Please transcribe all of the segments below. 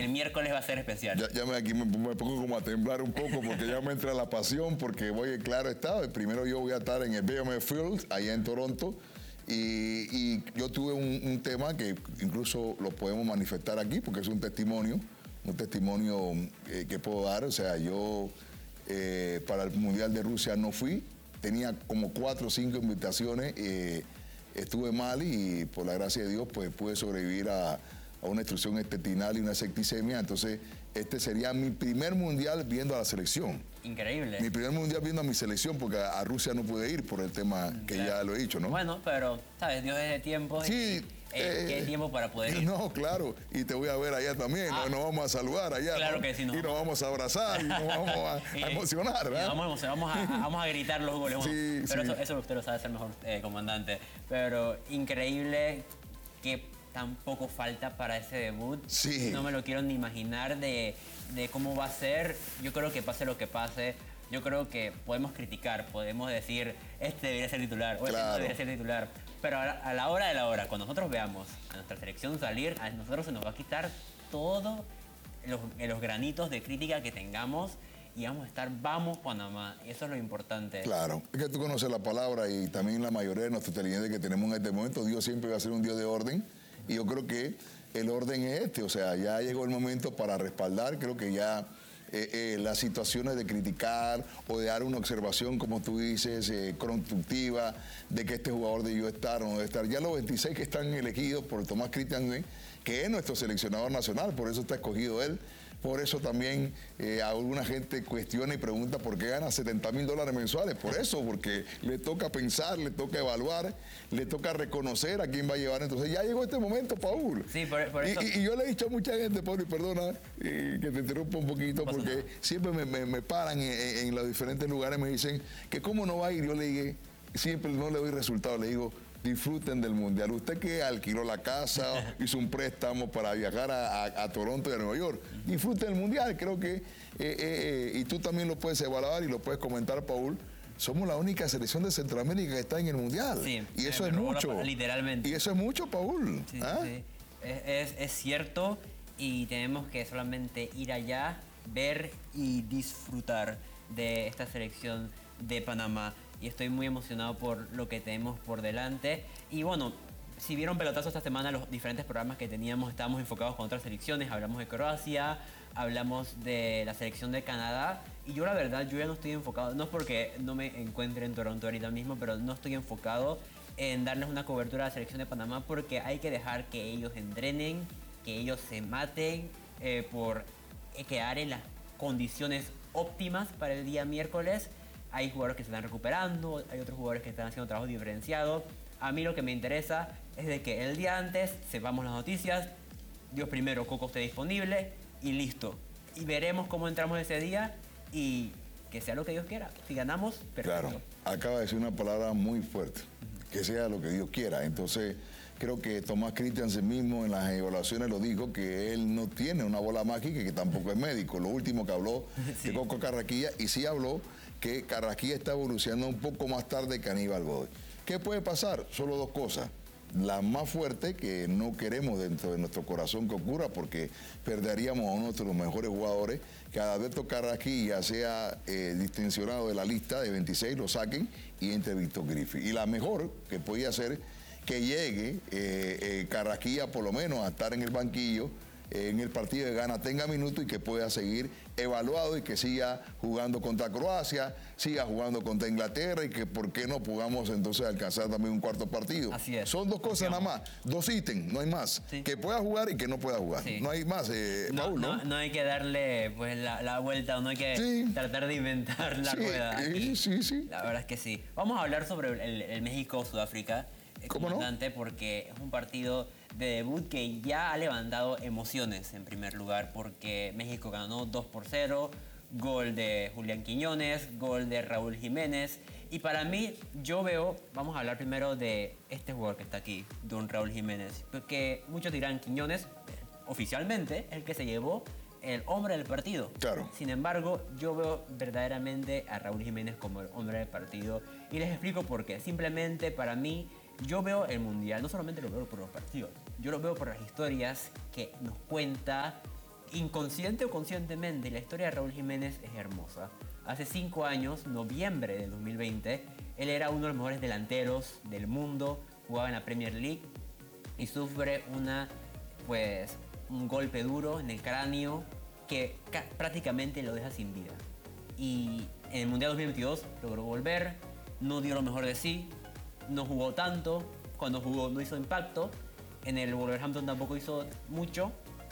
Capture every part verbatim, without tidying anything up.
el miércoles va a ser especial. Ya, ya me, aquí me, me pongo como a temblar un poco porque ya me entra la pasión, porque voy, claro está, primero yo voy a estar en el B M F Field, allá en Toronto, y, y yo tuve un, un tema que incluso lo podemos manifestar aquí, porque es un testimonio, un testimonio eh, que puedo dar. O sea, yo eh, para el Mundial de Rusia no fui, tenía como cuatro o cinco invitaciones, eh, estuve mal y por la gracia de Dios pues pude sobrevivir a, a una instrucción intestinal y una septicemia. Entonces este sería mi primer mundial viendo a la selección. Increíble. Mi primer mundial viendo a mi selección, porque a, a Rusia no pude ir por el tema que claro. ya lo he dicho, ¿no? Bueno, pero, ¿sabes? Dios es de tiempo. Sí. Y, eh, ¿Qué tiempo para poder ir? No, claro. Y te voy a ver allá también. Ah, nos vamos a saludar allá. Claro ¿no? que sí. No. Y nos vamos a abrazar y nos vamos a, a emocionar, ¿verdad? Vamos, vamos, a, vamos a gritar los goles. Sí, pero sí. Eso, eso usted lo sabe hacer mejor, eh, comandante. Pero increíble que tan poco falta para ese debut. Sí. No me lo quiero ni imaginar de, de cómo va a ser. Yo creo que pase lo que pase, yo creo que podemos criticar, podemos decir, este debería ser titular, o este claro. no debería ser titular. Pero a la, a la hora de la hora, cuando nosotros veamos a nuestra selección salir, a nosotros se nos va a quitar todos los, los granitos de crítica que tengamos y vamos a estar, vamos Panamá. Y eso es lo importante. Claro, es que tú conoces la palabra y también la mayoría de nuestros televidentes que tenemos en este momento. Dios siempre va a ser un Dios de orden. Y yo creo que el orden es este, o sea, ya llegó el momento para respaldar. Creo que ya eh, eh, las situaciones de criticar o de dar una observación, como tú dices, eh, constructiva, de que este jugador debió estar o no debe estar. Ya los veintiséis que están elegidos por Tomás Christiansen, que es nuestro seleccionador nacional, por eso está escogido él. Por eso también eh, alguna gente cuestiona y pregunta por qué gana setenta mil dólares mensuales. Por eso, porque le toca pensar, le toca evaluar, le toca reconocer a quién va a llevar. Entonces ya llegó este momento, Paul. Sí, por, por eso. Y, y, y yo le he dicho a mucha gente, Paul, y perdona eh, que te interrumpa un poquito, porque nada. siempre me, me, me paran en, en los diferentes lugares, me dicen que cómo no va a ir. Yo le dije, siempre no le doy resultados, le digo, disfruten del Mundial. Usted que alquiló la casa, hizo un préstamo para viajar a, a, a Toronto y a Nueva York, disfruten del Mundial. Creo que, eh, eh, y tú también lo puedes evaluar y lo puedes comentar, Paul, somos la única selección de Centroamérica que está en el Mundial. Sí, y eso es mucho. La, literalmente. Y eso es mucho, Paul. Sí, ¿Ah? sí. Es, es, es cierto, y tenemos que solamente ir allá, ver y disfrutar de esta selección de Panamá. Y estoy muy emocionado por lo que tenemos por delante. Y bueno, si vieron pelotazo esta semana, los diferentes programas que teníamos, estábamos enfocados con otras selecciones. Hablamos de Croacia, hablamos de la selección de Canadá. Y yo la verdad, yo ya no estoy enfocado, no es porque no me encuentre en Toronto ahorita mismo, pero no estoy enfocado en darles una cobertura a la selección de Panamá, porque hay que dejar que ellos entrenen, que ellos se maten eh, por quedar en las condiciones óptimas para el día miércoles. Hay jugadores que se están recuperando, hay otros jugadores que están haciendo trabajo diferenciado. A mí lo que me interesa es de que el día antes sepamos las noticias, Dios primero, Coco esté disponible y listo. Y veremos cómo entramos ese día y que sea lo que Dios quiera. Si ganamos, perfecto. Claro, acaba de decir una palabra muy fuerte, uh-huh. que sea lo que Dios quiera. Entonces, creo que Tomás Christiansen mismo en las evaluaciones lo dijo, que él no tiene una bola mágica y que tampoco es médico. Lo último que habló sí. de Coco Carraquilla, y sí habló que Carraquilla está evolucionando un poco más tarde que Aníbal Godoy. ¿Qué puede pasar? Solo dos cosas. La más fuerte, que no queremos dentro de nuestro corazón que ocurra, porque perderíamos a uno de los mejores jugadores, que Adalberto Carraquilla sea eh, distincionado de la lista de veintiséis, lo saquen y entre Víctor Griffith. Y la mejor que podía ser que llegue eh, eh, Carraquilla por lo menos a estar en el banquillo en el partido de Ghana, tenga minutos y que pueda seguir evaluado y que siga jugando contra Croacia, siga jugando contra Inglaterra y que por qué no podamos entonces alcanzar también un cuarto partido. Así es. Son dos cosas nada más, dos ítems, no hay más. Sí. Que pueda jugar y que no pueda jugar. Sí. No hay más, eh, no, Paul, ¿no? ¿no? No hay que darle pues la, la vuelta, o no hay que sí. tratar de inventar la sí, rueda. Sí, sí, sí. La verdad es que sí. Vamos a hablar sobre el, el México-Sudáfrica. ¿Cómo no? Porque es un partido de debut que ya ha levantado emociones en primer lugar, porque México ganó dos por cero, gol de Julián Quiñones, gol de Raúl Jiménez, y para mí, yo veo, vamos a hablar primero de este jugador que está aquí, don Raúl Jiménez, porque muchos dirán Quiñones, oficialmente, el que se llevó el hombre del partido. Claro. Sin embargo, yo veo verdaderamente a Raúl Jiménez como el hombre del partido, y les explico por qué. Simplemente para mí, yo veo el Mundial, no solamente lo veo por los partidos, yo lo veo por las historias que nos cuenta inconsciente o conscientemente, la historia de Raúl Jiménez es hermosa. Hace cinco años, noviembre de dos mil veinte, él era uno de los mejores delanteros del mundo, jugaba en la Premier League y sufre una, pues, un golpe duro en el cráneo que prácticamente lo deja sin vida. Y en el Mundial dos mil veintidós logró volver, no dio lo mejor de sí, no jugó tanto, cuando jugó no hizo impacto, en el Wolverhampton tampoco hizo mucho,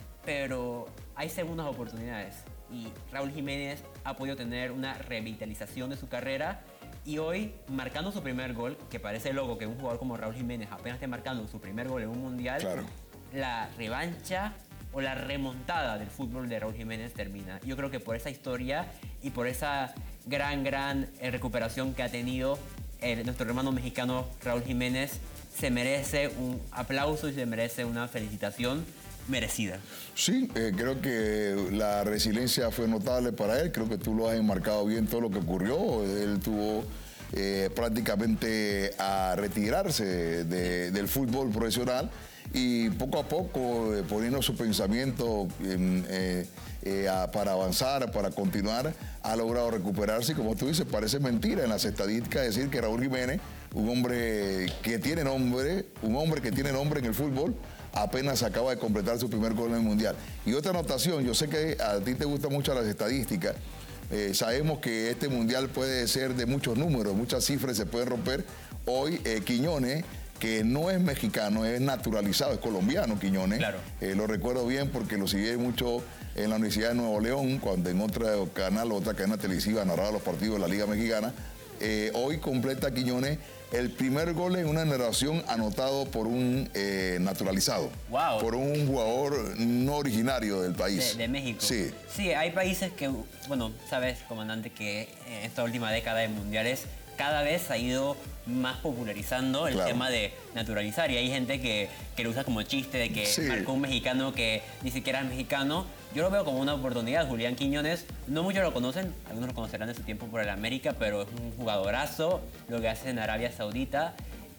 pero hay segundas oportunidades y Raúl Jiménez ha podido tener una revitalización de su carrera y hoy, marcando su primer gol, que parece loco que un jugador como Raúl Jiménez apenas esté marcando su primer gol en un mundial, claro. La revancha o la remontada del fútbol de Raúl Jiménez termina. Yo creo que por esa historia y por esa gran, gran eh, recuperación que ha tenido eh, nuestro hermano mexicano Raúl Jiménez, se merece un aplauso y se merece una felicitación merecida. Sí, eh, creo que la resiliencia fue notable para él. Creo que tú lo has enmarcado bien todo lo que ocurrió. Él tuvo eh, prácticamente a retirarse de, del fútbol profesional y poco a poco eh, poniendo su pensamiento en, eh, eh, a, para avanzar, para continuar, ha logrado recuperarse y como tú dices, parece mentira en las estadísticas decir que Raúl Jiménez, un hombre que tiene nombre, un hombre que tiene nombre en el fútbol, apenas acaba de completar su primer gol en el Mundial. Y otra anotación, yo sé que a ti te gustan mucho las estadísticas, eh, sabemos que este Mundial puede ser de muchos números, muchas cifras se pueden romper. Hoy eh, Quiñones, que no es mexicano, es naturalizado, es colombiano Quiñones. Claro. Eh, lo recuerdo bien porque lo seguí mucho en la Universidad de Nuevo León, cuando en otro canal, otra cadena televisiva narraba los partidos de la Liga Mexicana. Eh, hoy completa Quiñones el primer gol en una generación anotado por un eh, naturalizado. Wow. Por un jugador no originario del país. De, de México. Sí. Sí, hay países que, bueno, sabes, comandante, que en esta última década de mundiales cada vez ha ido más popularizando el claro. tema de naturalizar. Y hay gente que, que lo usa como chiste de que sí. marcó un mexicano que ni siquiera es mexicano. Yo lo veo como una oportunidad. Julián Quiñones, no muchos lo conocen, algunos lo conocerán de su tiempo por el América, pero es un jugadorazo, lo que hace en Arabia Saudita.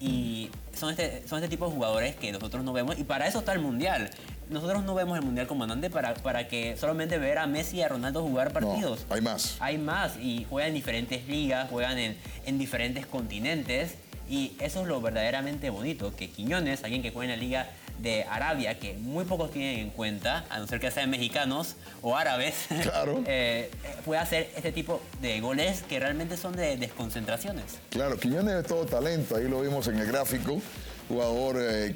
Y son este, son este tipo de jugadores que nosotros no vemos. Y para eso está el Mundial. Nosotros no vemos el Mundial, comandante, para, para que solamente ver a Messi y a Ronaldo jugar partidos. No, hay más. Hay más y juegan en diferentes ligas, juegan en, en diferentes continentes. Y eso es lo verdaderamente bonito, que Quiñones, alguien que juega en la Liga de Arabia, que muy pocos tienen en cuenta, a no ser que sean mexicanos o árabes, claro. eh, puede hacer este tipo de goles que realmente son de desconcentraciones. Claro, Quiñones es todo talento, ahí lo vimos en el gráfico, jugador eh,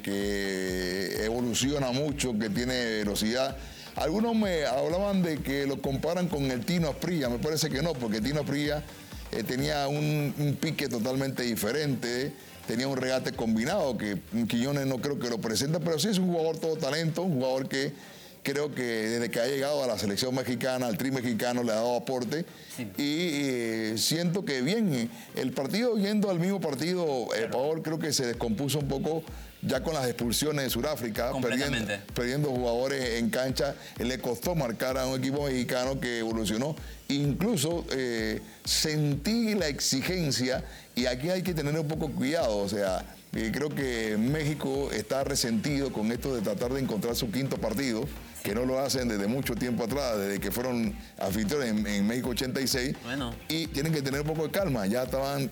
que evoluciona mucho, que tiene velocidad. Algunos me hablaban de que lo comparan con el Tino Asprilla, me parece que no, porque Tino Asprilla eh, tenía un, un pique totalmente diferente, tenía un regate combinado, que Quiñones no creo que lo presenta, pero sí es un jugador todo talento, un jugador que creo que desde que ha llegado a la selección mexicana, al tri mexicano, le ha dado aporte. Sí. Y eh, siento que bien, el partido, yendo al mismo partido, claro. Ecuador creo que se descompuso un poco ya con las expulsiones de Sudáfrica, perdiendo, perdiendo jugadores en cancha. Le costó marcar a un equipo mexicano que evolucionó. Incluso eh, sentí la exigencia, y aquí hay que tener un poco cuidado, o sea, eh, creo que México está resentido con esto de tratar de encontrar su quinto partido, que no lo hacen desde mucho tiempo atrás, desde que fueron anfitriones en, en México ochenta y seis, bueno. Y tienen que tener un poco de calma, ya estaban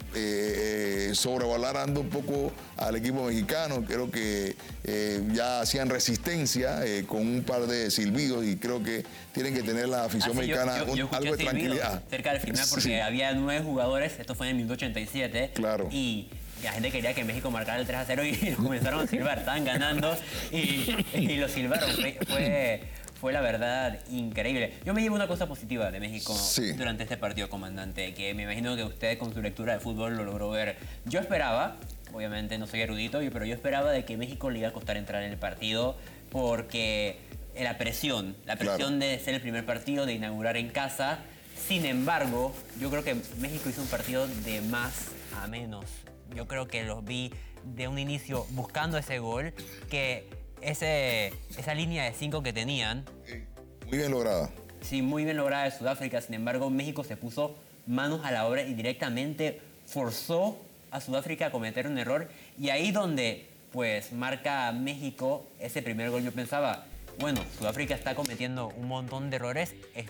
eh, eh, sobrevalorando un poco al equipo mexicano, creo que eh, ya hacían resistencia eh, con un par de silbidos y creo que tienen que tener la afición ah, sí, mexicana yo, yo, yo un, algo de tranquilidad. Cerca del final porque sí. había nueve jugadores, esto fue en el minuto ochenta y siete, claro. y la gente quería que México marcara el tres a cero y lo comenzaron a silbar, estaban ganando y, y lo silbaron. Fue, fue, fue la verdad increíble. Yo me llevo una cosa positiva de México sí. durante este partido, comandante, que me imagino que usted con su lectura de fútbol lo logró ver. Yo esperaba, obviamente no soy erudito, pero yo esperaba de que México le iba a costar entrar en el partido porque la presión, la presión claro. de ser el primer partido, de inaugurar en casa. Sin embargo, yo creo que México hizo un partido de más a menos. Yo creo que los vi de un inicio buscando ese gol, que ese, esa línea de cinco que tenían... Muy bien lograda. Sí, muy bien lograda de Sudáfrica. Sin embargo, México se puso manos a la obra y directamente forzó a Sudáfrica a cometer un error. Y ahí donde pues marca México ese primer gol, yo pensaba, bueno, Sudáfrica está cometiendo un montón de errores.